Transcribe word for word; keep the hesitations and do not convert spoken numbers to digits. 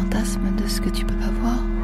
fantasme de ce que tu peux pas voir.